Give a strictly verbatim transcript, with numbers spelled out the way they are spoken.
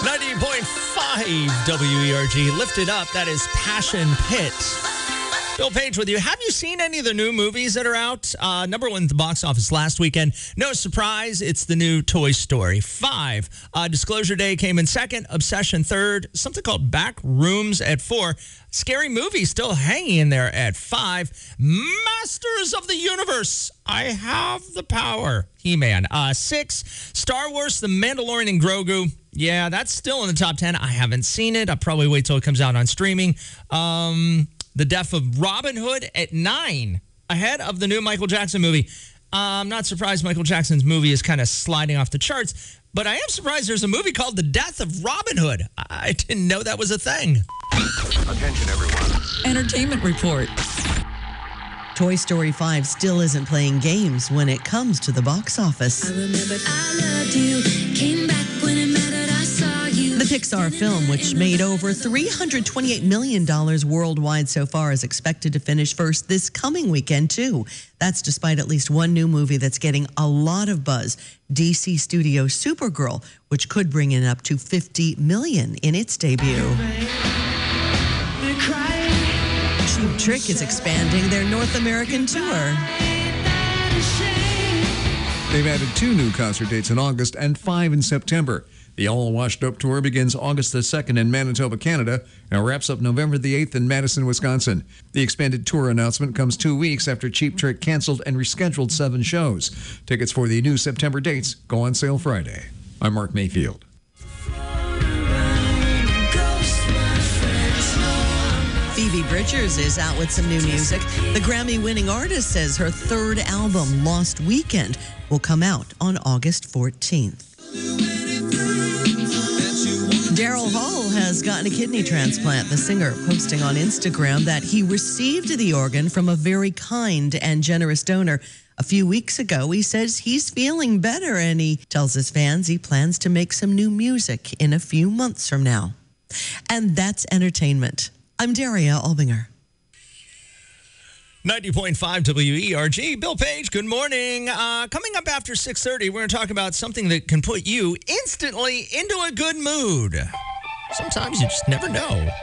ninety point five W E R G. Lift It Up. That is Passion Pit. Bill Page with you. Have you seen any of the new movies that are out? Uh, number one at the box office last weekend. No surprise, it's the new Toy Story five. Uh, Disclosure Day came in second. Obsession third. Something called Back Rooms at four. Scary Movie still hanging in there at five. Masters of the Universe. I have the power. He-Man. Uh, six. Star Wars, The Mandalorian and Grogu. Yeah, that's still in the top ten. I haven't seen it. I'll probably wait till it comes out on streaming. Um... The Death of Robin Hood at nine, ahead of the new Michael Jackson movie. Uh, I'm not surprised Michael Jackson's movie is kind of sliding off the charts, but I am surprised there's a movie called The Death of Robin Hood. I didn't know that was a thing. Attention, everyone. Entertainment report. Toy Story five still isn't playing games when it comes to the box office. I remembered I loved you, came back when it mattered, I saw you. The Pixar film, which made over three hundred twenty-eight million dollars worldwide so far, is expected to finish first this coming weekend, too. That's despite at least one new movie that's getting a lot of buzz, D C Studios' Supergirl, which could bring in up to fifty million dollars in its debut. Cheap Trick is expanding their North American tour. They've added two new concert dates in August and five in September. The All Washed Up Tour begins August the second in Manitoba, Canada, and wraps up November the eighth in Madison, Wisconsin. The expanded tour announcement comes two weeks after Cheap Trick canceled and rescheduled seven shows. Tickets for the new September dates go on sale Friday. I'm Mark Mayfield. Phoebe Bridgers is out with some new music. The Grammy-winning artist says her third album, Lost Weekend, will come out on August fourteenth. Daryl Hall has gotten a kidney transplant. The singer posting on Instagram that he received the organ from a very kind and generous donor a few weeks ago. He says he's feeling better, and he tells his fans he plans to make some new music in a few months from now. And that's entertainment. I'm Daria Albinger. ninety point five W E R G. Bill Page, good morning. Uh, coming up after six thirty, we're going to talk about something that can put you instantly into a good mood. Sometimes you just never know.